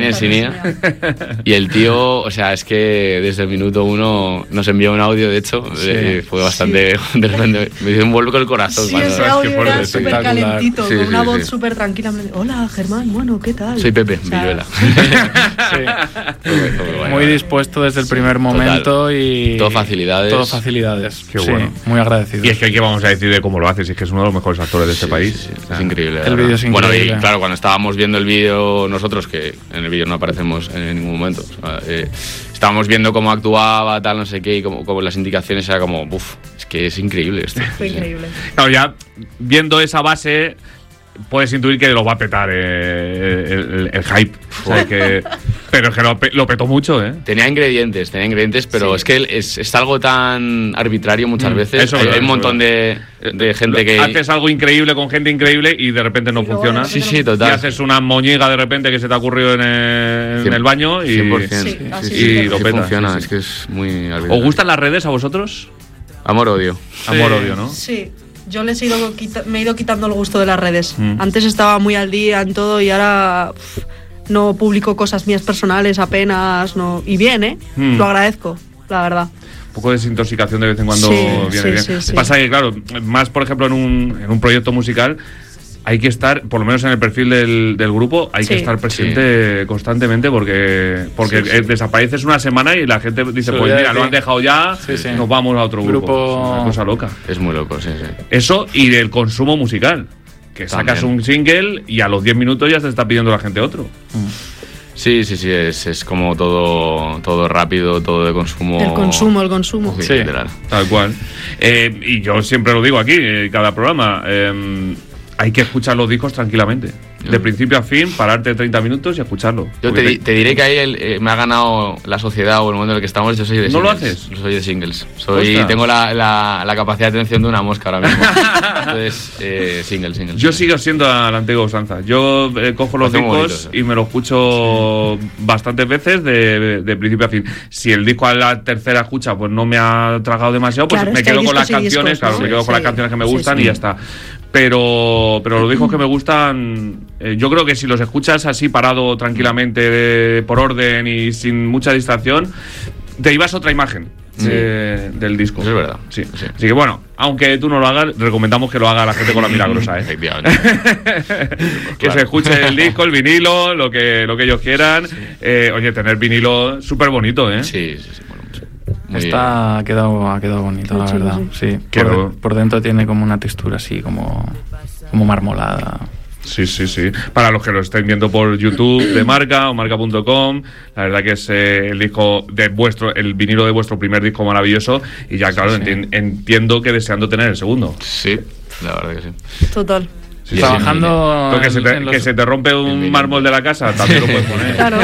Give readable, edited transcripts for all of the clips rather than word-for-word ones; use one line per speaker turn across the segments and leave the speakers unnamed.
Daniel Sinia. Y el tío, o sea, es que desde el minuto 1 nos envió un audio, de hecho, fue bastante... De repente me dio un vuelco el corazón.
Sí, ese audio era súper calentito, con una voz
sí.
súper tranquila. Hola, Germán, bueno, ¿qué tal?
Soy Pepe, Villuela.
Muy dispuesto desde el primer momento.
Total.
Y...
Todo facilidades.
Qué bueno. Muy agradecido.
Y es que ¿qué vamos a decir de cómo lo haces? Es que es uno de los mejores actores de este país.
Sí, es increíble.
El vídeo es increíble.
Bueno, y claro, cuando estábamos viendo el vídeo nosotros, que en el vídeo no aparecemos en ningún momento, o sea, estábamos viendo cómo actuaba, tal, no sé qué, y como las indicaciones era como, es que es increíble esto.
Fue increíble.
Claro, ya viendo esa base puedes intuir que lo va a petar el hype. O sea, pero es que lo petó mucho, ¿eh?
Tenía ingredientes, pero es que es algo tan arbitrario muchas veces.
Eso
hay un montón de gente que...
Haces algo increíble con gente increíble y de repente no funciona.
Sí, total.
Y haces una moñiga de repente que se te ha ocurrido en el baño y
100%.
Y lo petas.
Funciona, es que es muy arbitrario.
¿Os gustan las redes a vosotros?
Amor-odio.
Amor-odio, ¿no?
Sí. Yo me he ido quitando el gusto de las redes. Antes estaba muy al día en todo y ahora no publico cosas mías personales apenas. No. Y bien, ¿eh? Lo agradezco, la verdad.
Un poco de desintoxicación de vez en cuando viene bien.
Sí.
Pasa que, claro, más por ejemplo en un proyecto musical hay que estar, por lo menos en el perfil del grupo, hay que estar presente constantemente porque desapareces una semana y la gente dice, pues mira, lo han dejado ya, nos vamos a otro grupo. Es una cosa loca.
Es muy loco, sí.
Eso y del consumo musical, que sacas
también
un single y a los 10 minutos ya te está pidiendo la gente otro.
Sí, es como todo rápido, todo de consumo.
El consumo.
Sí, literal.
Tal cual. Y yo siempre lo digo aquí, en cada programa, hay que escuchar los discos tranquilamente. De principio a fin, pararte 30 minutos y escucharlo.
Yo te diré que ahí me ha ganado la sociedad o el mundo en el que estamos. Yo soy de singles.
¿No lo haces?
Yo soy de singles. Tengo la capacidad de atención de una mosca ahora mismo. Entonces, singles.
Yo sigo siendo a la antigua usanza. Yo cojo los discos y me los escucho bastantes veces de principio a fin. Si el disco a la tercera escucha pues no me ha tragado demasiado, pues me quedo con las canciones. Claro, me quedo con las canciones que me gustan y ya está. Pero los discos que me gustan, yo creo que si los escuchas así parado tranquilamente por orden y sin mucha distracción, te llevas otra imagen del disco.
Eso es verdad.
Sí. Así que bueno, aunque tú no lo hagas, recomendamos que lo haga la gente con la Milagrosa, ¿eh?
Efectivamente.
Que se escuche el disco, el vinilo, lo que ellos quieran. Oye, tener vinilo súper bonito, ¿eh?
Sí.
Ha quedado bonito, la verdad. Sí. Por dentro tiene como una textura así, como marmolada.
Sí. Para los que lo estén viendo por YouTube de Marca o marca.com, la verdad que es el disco el vinilo de vuestro primer disco maravilloso. Y ya, claro, entiendo que deseando tener el segundo.
Sí, la verdad que sí.
Total.
Sí,
trabajando
que se te rompe un mármol de la casa, también lo puedes poner.
Claro.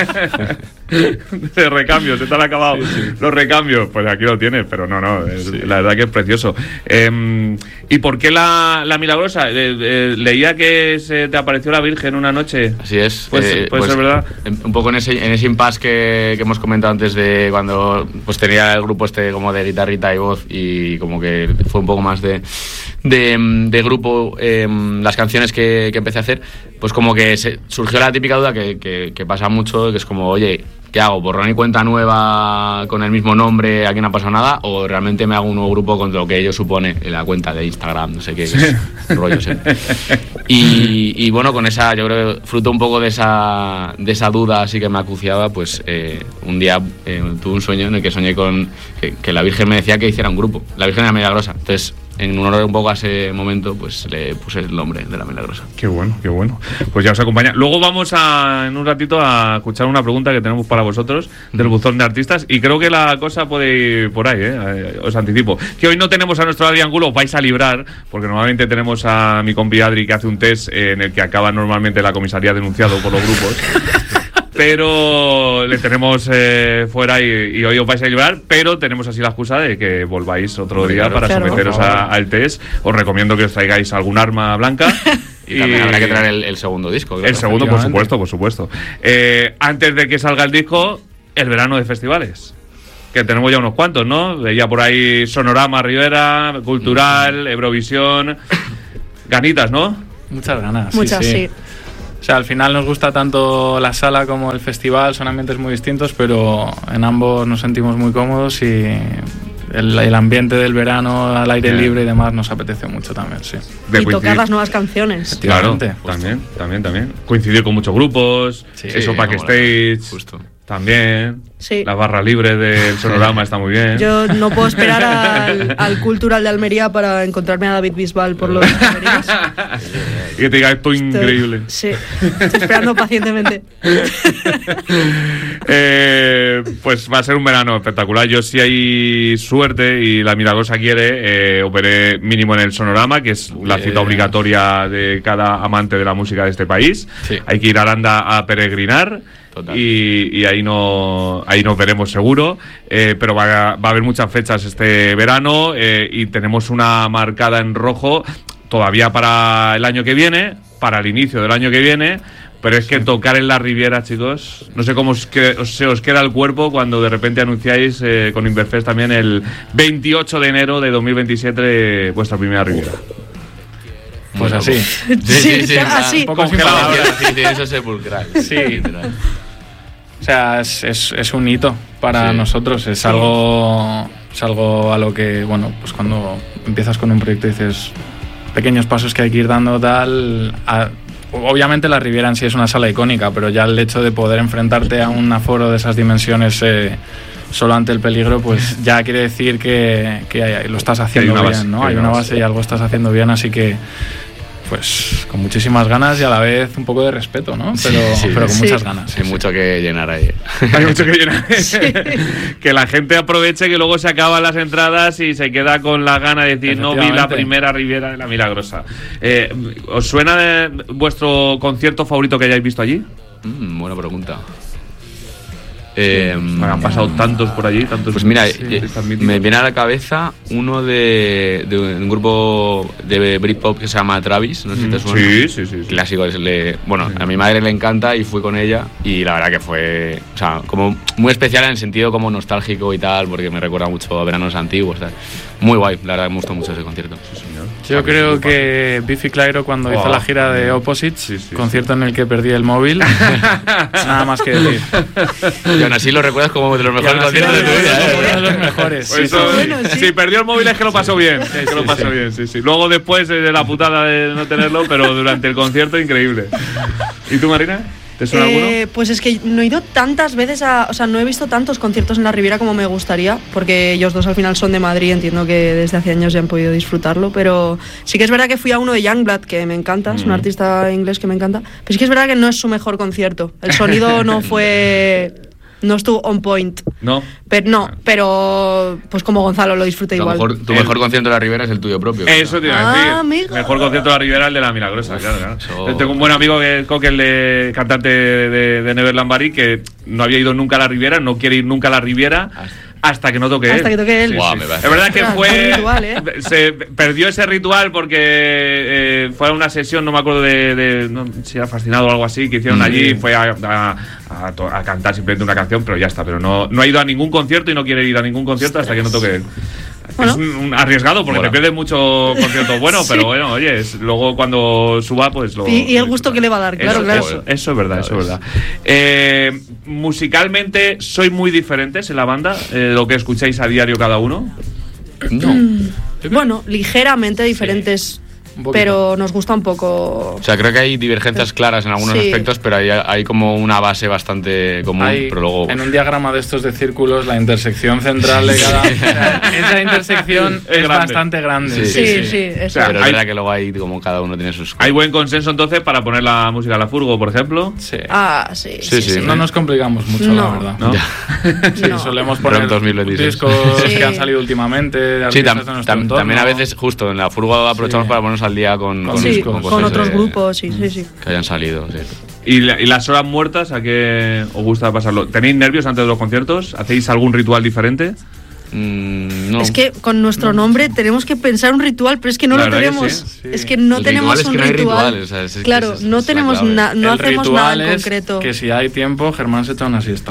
De recambios, se te han acabado los recambios. Pues aquí lo tienes, pero no, la verdad que es precioso. ¿Y por qué la Milagrosa? Leía que se te apareció la Virgen una noche.
Así es.
Puede ser verdad.
Un poco en ese impasse que hemos comentado antes de cuando pues tenía el grupo como de guitarrita y voz, y como que fue un poco más de grupo las canciones que empecé a hacer, pues como que surgió la típica duda que pasa mucho, que es como, oye, ¿qué hago? ¿Borrón y cuenta nueva con el mismo nombre, aquí no ha pasado nada? ¿O realmente me hago un nuevo grupo con lo que ello supone en la cuenta de Instagram? No sé qué, rollo, sí. Y bueno, con esa, yo creo, fruto un poco de esa duda así que me acuciaba, pues un día tuve un sueño en el que soñé con que la Virgen me decía que hiciera un grupo, la Virgen de la Milagrosa. Entonces, en honor un poco a ese momento, pues le puse el nombre de la Milagrosa.
Qué bueno. Pues ya os acompaña. Luego vamos en un ratito a escuchar una pregunta que tenemos para vosotros del buzón de artistas, y creo que la cosa puede ir por ahí, os anticipo. Que hoy no tenemos a nuestro Adri Angulo, os vais a librar, porque normalmente tenemos a mi compi Adri, que hace un test en el que acaba normalmente la comisaría denunciado por los grupos. Pero le tenemos fuera y hoy os vais a librar, pero tenemos así la excusa de que volváis otro día para someteros al test. Os recomiendo que os traigáis algún arma blanca.
Y también habrá que traer el segundo disco. Claro.
El segundo, por supuesto. Antes de que salga el disco, el verano de festivales. Que tenemos ya unos cuantos, ¿no? Veía por ahí Sonorama, Rivera, Cultural, Eurovisión. Ganitas, ¿no?
Muchas ganas.
Muchas, sí.
O sea, al final nos gusta tanto la sala como el festival, son ambientes muy distintos, pero en ambos nos sentimos muy cómodos y el ambiente del verano al aire libre y demás nos apetece mucho también, sí.
Y tocar las nuevas canciones.
Claro, también. Coincidir con muchos grupos, eso backstage, justo. También. Sí. La barra libre del Sonorama está muy bien.
Yo no puedo esperar al Cultural de Almería para encontrarme a David Bisbal por los camerinos.
Y que te diga esto increíble.
Sí, estoy esperando pacientemente.
Pues va a ser un verano espectacular. Yo, si hay suerte y la Milagrosa quiere, operé mínimo en el Sonorama, que es la cita obligatoria de cada amante de la música de este país. Sí. Hay que ir a Aranda a peregrinar. Y ahí nos veremos seguro, pero va a haber muchas fechas este verano y tenemos una marcada en rojo todavía para el año que viene, para el inicio del año que viene, pero es que tocar en la Riviera, chicos, no sé cómo se os queda el cuerpo cuando de repente anunciáis con Inverfest también el 28 de enero de 2027 vuestra primera Riviera.
Pues así.
Sí, así.
Un poco congelador.
Sí, eso es sepulcral.
Sí. O sea, es un hito para nosotros. Es algo a lo que, bueno, pues cuando empiezas con un proyecto dices pequeños pasos que hay que ir dando, tal. Obviamente la Riviera en sí es una sala icónica, pero ya el hecho de poder enfrentarte a un aforo de esas dimensiones solo ante el peligro, pues ya quiere decir que lo estás haciendo bien, ¿no? Hay una base y algo estás haciendo bien, así que pues con muchísimas ganas y a la vez un poco de respeto, ¿no? Pero con muchas ganas.
Hay mucho que llenar ahí.
Hay mucho que llenar. Sí. Que la gente aproveche que luego se acaban las entradas y se queda con la gana de decir no vi la primera Riviera de la Milagrosa. ¿Os suena vuestro concierto favorito que hayáis visto allí?
Buena pregunta.
Han pasado tantos por allí, tantos.
Pues mira, me viene a la cabeza uno de un grupo de Britpop que se llama Travis, no sé si te suena.
Sí.
Clásico, a mi madre le encanta y fui con ella y la verdad que fue, o sea, como muy especial en el sentido como nostálgico y tal, porque me recuerda mucho a veranos antiguos, tal. Muy guay, la verdad me gustó mucho ese concierto. Sí, señor.
Yo creo que Biffy Clyro cuando hizo la gira de Opposites, concierto en el que perdí el móvil, nada más que decir.
Y aún así lo recuerdas como de los mejores conciertos de tu vida.
Uno de los mejores.
Pues si perdió el móvil es que lo pasó bien. Sí. Luego después de la putada de no tenerlo, pero durante el concierto increíble. ¿Y tú, Marina? ¿Te suena alguno?
Pues es que no he ido tantas veces o sea, no he visto tantos conciertos en la Riviera como me gustaría, porque ellos dos al final son de Madrid, entiendo que desde hace años ya han podido disfrutarlo, pero sí que es verdad que fui a uno de Youngblood, que me encanta, es un artista inglés que me encanta, pero sí que es verdad que no es su mejor concierto. El sonido no estuvo on point.
No.
Pero pues como Gonzalo lo disfruté igual.
Tu mejor concierto de la Riviera es el tuyo propio.
Eso te iba a decir.
Amigo.
Mejor concierto de la Riviera el de la Milagrosa, claro. Yo tengo un buen amigo que es Coque, cantante de Neverland Bari, que no había ido nunca a la Riviera, no quiere ir nunca a la Riviera. Hasta que no toque él.
Hasta que toque él.
Sí. Es verdad que fue ritual, se perdió ese ritual porque fue a una sesión, no me acuerdo no, si era Fascinado o algo así, que hicieron allí, fue a cantar simplemente una canción, pero ya está. Pero no ha ido a ningún concierto y no quiere ir a ningún concierto hasta que no toque él. Bueno. Es un arriesgado porque te pierdes mucho concierto bueno, pero bueno, oye, luego cuando suba, pues lo.
Y el gusto que le va a dar, claro.
Eso es verdad, eso es verdad. Musicalmente, ¿sois muy diferentes en la banda? ¿Lo que escucháis a diario cada uno?
No.
Bueno, ligeramente diferentes. Pero nos gusta un poco.
O sea, creo que hay divergencias claras en algunos aspectos, pero hay como una base bastante común. Pero luego
en un diagrama de estos de círculos, la intersección central de cada. Esa intersección es bastante grande.
Sí.
O sea, pero es verdad que luego hay como cada uno tiene sus.
¿Hay buen consenso entonces para poner la música a la furgo, por ejemplo?
Sí.
Sí.
No nos complicamos mucho, la verdad.
¿No?
Sí, solemos poner discos que han salido últimamente.
Sí, también a veces, justo en la furgo aprovechamos para ponernos al día con
otros grupos, sí.
Que hayan salido, sí.
¿Y las horas muertas a qué os gusta pasarlo? ¿Tenéis nervios antes de los conciertos? ¿Hacéis algún ritual diferente?
No.
Es que con nuestro nombre tenemos que pensar un ritual, pero es que no lo tenemos. Es que no tenemos un ritual. Claro, no tenemos no hacemos nada en concreto.
Que si hay tiempo, Germán se echa una siesta.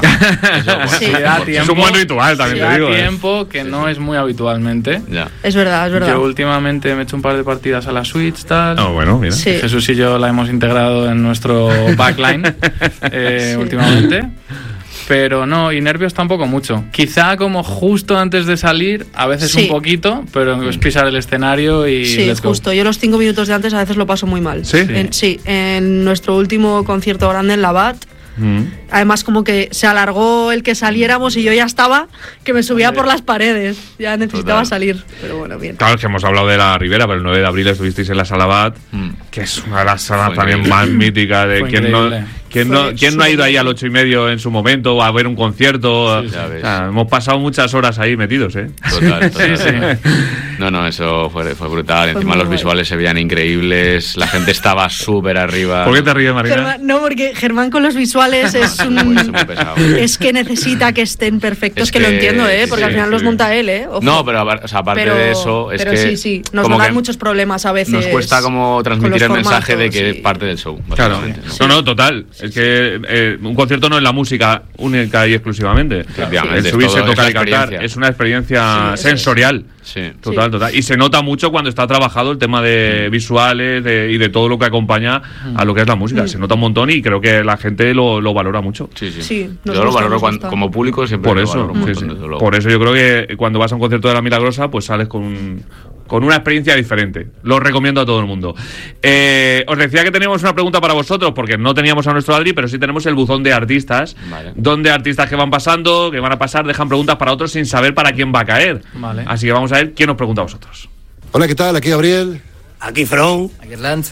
Es un buen ritual, también te digo.
Si hay tiempo, que no es muy habitualmente.
Es verdad, es verdad.
Yo últimamente me he hecho un par de partidas a la Switch, tal.
Bueno, mira.
Sí.
Jesús y yo la hemos integrado en nuestro backline últimamente. Pero no, y nervios tampoco mucho. Quizá como justo antes de salir, a veces un poquito, pero es pisar el escenario y...
Sí, justo. Yo los 5 minutos de antes a veces lo paso muy mal.
¿Sí?
En nuestro último concierto grande en la BAT, además como que se alargó el que saliéramos y yo ya estaba, que me subía por las paredes. Ya necesitaba salir, pero bueno, bien.
Claro, es que hemos hablado de la Ribera, pero el 9 de abril estuvisteis en la Sala BAT, que es una de las salas también más míticas de ¿Quién no ha ido ahí al 8:30 en su momento a ver un concierto? Hemos pasado muchas horas ahí metidos, ¿eh?
Total. No, eso fue brutal. Encima los visuales se veían increíbles, la gente estaba súper arriba.
¿Por qué te ríes, Marina?
No, porque Germán con los visuales es es que necesita que estén perfectos, que lo entiendo, porque al final los monta él, Ojo.
No, pero aparte de eso, es que...
sí, nos dan muchos problemas a veces.
Nos cuesta como transmitir el mensaje de que es parte del show.
Claro. No, total. Es que un concierto no es la música única y exclusivamente. El subirse, tocar y cantar es una experiencia sensorial. Total. Y se nota mucho cuando está trabajado el tema de visuales y de todo lo que acompaña a lo que es la música. Se nota un montón y creo que la gente lo valora mucho.
Sí,
yo lo valoro como público siempre.
Por eso, por eso yo creo que cuando vas a un concierto de La Milagrosa, pues sales con una experiencia diferente. Lo recomiendo a todo el mundo. Os decía que teníamos una pregunta para vosotros, porque no teníamos a nuestro Adri, pero sí tenemos el buzón de artistas, donde artistas que van pasando, que van a pasar, dejan preguntas para otros sin saber para quién va a caer. Así que vamos a ver quién os pregunta a vosotros.
Hola, ¿qué tal? Aquí Gabriel.
Aquí From. Aquí Erland.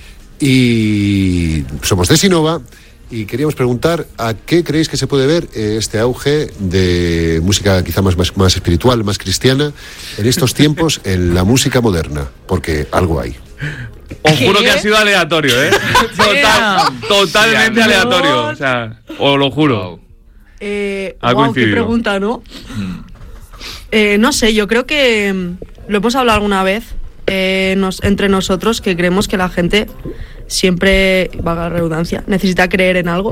Y somos de Sinova. Y queríamos preguntar a qué creéis que se puede ver este auge de música quizá más espiritual, más cristiana, en estos tiempos en la música moderna, porque algo hay.
Os juro que ha sido aleatorio, totalmente aleatorio. O sea, os lo juro.
Qué pregunta, ¿no? No sé, yo creo que lo hemos hablado alguna vez entre nosotros, que creemos que la gente siempre, valga la redundancia, necesita creer en algo.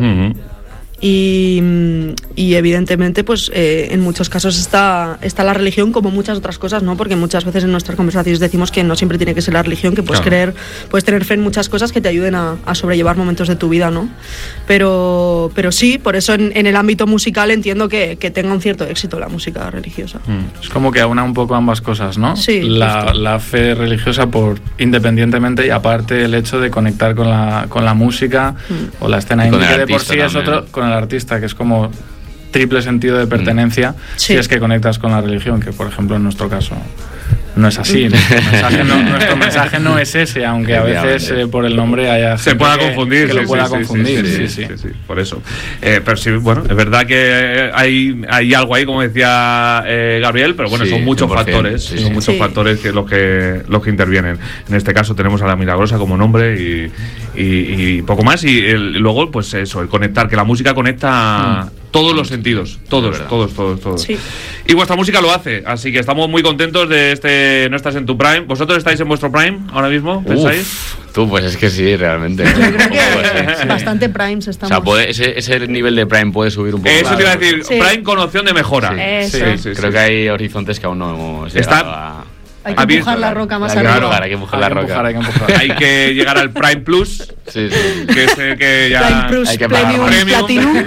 Y evidentemente pues en muchos casos está la religión, como muchas otras cosas, ¿no? Porque muchas veces en nuestras conversaciones decimos que no siempre tiene que ser la religión, que puedes puedes tener fe en muchas cosas que te ayuden a sobrellevar momentos de tu vida, ¿no? Pero sí, por eso en el ámbito musical entiendo que tenga un cierto éxito la música religiosa.
Es como que aúna un poco ambas cosas, ¿no?
Sí.
La fe religiosa independientemente, y aparte el hecho de conectar con la música o la escena indie, que de por sí es otro, con el artista, que es como triple sentido de pertenencia, si es que conectas con la religión, que por ejemplo en nuestro caso no es así. Nuestro mensaje no es ese, aunque a veces por el nombre haya gente
se pueda confundir,
que lo pueda confundir.
Sí, por eso. Pero sí, bueno, es verdad que hay algo ahí, como decía Gabriel, pero bueno, son muchos factores, son muchos factores que los que intervienen. En este caso tenemos a La Milagrosa como nombre y poco más, y luego pues eso, el conectar, que la música conecta todos los sentidos, todos. Sí. Y vuestra música lo hace, así que estamos muy contentos de No Estás en tu Prime. ¿Vosotros estáis en vuestro Prime ahora mismo? ¿Pensáis?
Tú, pues es que sí, realmente.
Yo creo que bastante Primes estamos.
O sea, ese nivel de Prime puede subir un poco.
Eso te iba a decir, Prime con opción de mejora.
Sí.
Creo que hay horizontes que aún no hemos llegado a...
Hay que empujar la roca más arriba.
Hay que empujar la roca.
Hay que llegar al Prime Plus.
Sí.
Que es el que ya...
Prime Plus,
hay que
Premium, Platinum.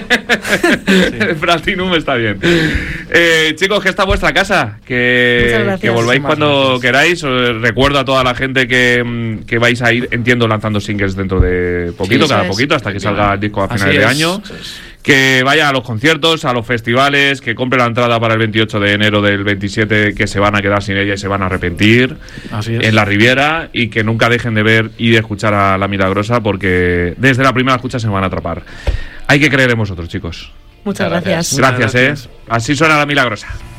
Platinum está bien. Chicos, que está vuestra casa.
Muchas gracias.
Que volváis cuando queráis. Os recuerdo a toda la gente que vais a ir, entiendo, lanzando singles dentro de poquito, cada poquito, hasta que salga el disco a finales de año. Que vaya a los conciertos, a los festivales, que compre la entrada para el 28 de enero del 27, que se van a quedar sin ella y se van a arrepentir en la Riviera, y que nunca dejen de ver y de escuchar a La Milagrosa, porque desde la primera escucha se van a atrapar. Hay que creer en vosotros, chicos.
Muchas gracias.
Gracias. Así suena La Milagrosa.